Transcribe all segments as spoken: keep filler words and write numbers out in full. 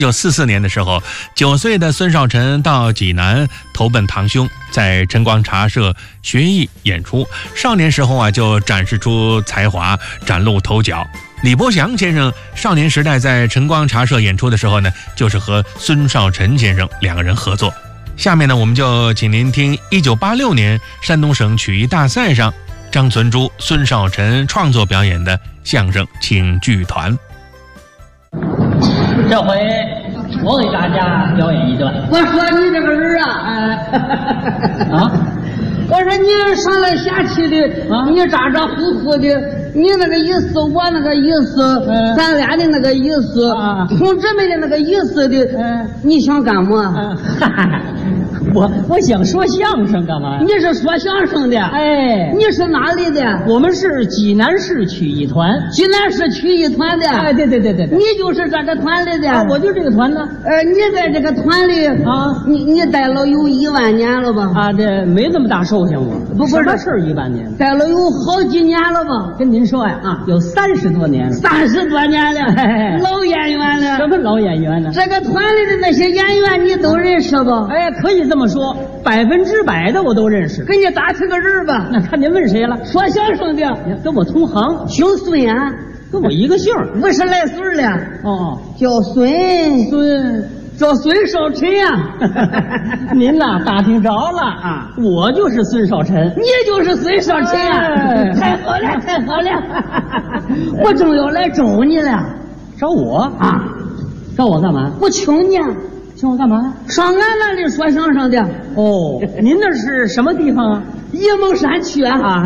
一九四四年的时候，九岁的孙少晨到济南投奔堂兄，在晨光茶社学艺演出。少年时候啊，就展示出才华，崭露头角。李伯祥先生少年时代在晨光茶社演出的时候呢，就是和孙少晨先生两个人合作。下面呢，我们就请您听一九八六年山东省曲艺大赛上张存珠、孙少晨创作表演的相声《请剧团》。 这回我给大家表演一段。 我说你这个人啊， 哎、啊， 我说你上来下去的，啊、你咋咋呼呼的，你那个意思，我那个意思，嗯、咱俩的那个意思，啊、同志们的那个意思的，嗯、你想干嘛？ 嗯我我想说相声干嘛呀？ 你是说相声的？ 哎， 你是哪里的？ 我们是济南市曲艺团。 济南市曲艺团的？ 哎，对对对对对。 你就是这个团里的？ 啊，我就这个团呢。 呃，你在这个团里啊， 你你待了有一万年了吧？ 啊，这没这么大寿星我。 不不是， 什么事一万年？ 待了有好几年了吧？ 跟您说呀，啊，有三十多年了。 三十多年了， 哎、 老演员了。 什么老演员呢？ 这个团里的那些演员你都认识吧？ 哎，可以这么说。百分之百的我都认识， 给你打听个人吧。 那看您问谁了？ 说相声的， 跟我同行， 姓孙啊， 跟我一个姓， 五十来岁了。 哦， 叫孙孙， 叫孙少晨呀、 啊。您呐打听着了啊，我就是孙少晨， 你就是孙少晨呀、啊哎。太好了，太好了，我正要来找你了。 找我啊？ 找我干嘛？ 我请你。 请我干嘛？ 上俺那里说相声的。 哦，您那是什么地方啊？ 沂蒙山区啊。 啊，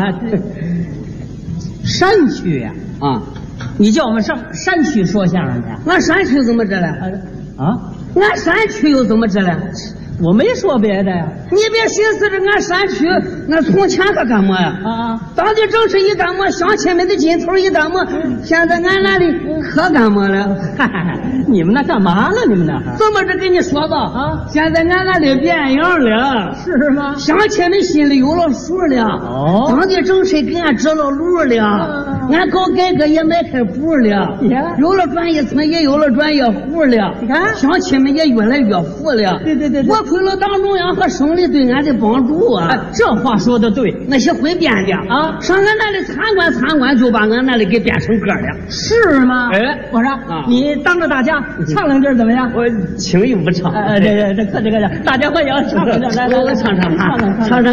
山区呀、啊。啊，你叫我们上山区说相声去？ 俺山区怎么着了？ 啊， 俺山区又怎么着了？ 我没说别的呀。 你别寻思着俺山区，俺从前可干嘛呀？ 啊， 当地正是一干嘛，乡亲们的劲头一干嘛，现在俺那里可干嘛了？ 你们那干嘛了？你们那怎么着跟你说吧？ 啊， 现在俺那里变样了， 是吗？ 乡亲们心里有了数了。 哦， 当地正是给俺指了路了，啊、俺搞改革也迈开步了，有了专业村，也有了专业户了。 你看， 乡亲们也越来越富了。 对对对对， 多亏了党中央和省里对俺的帮助啊！ 哎、这话说的对， 那些会编的啊， 上俺那里参观参观，就把俺那里给编成歌了， 是吗？ 哎， 我说、啊、你当着大家唱两句怎么样？ 我轻易不唱。 哎，这这这客气客气，大家欢迎，唱两句，来来， 我唱唱唱唱唱。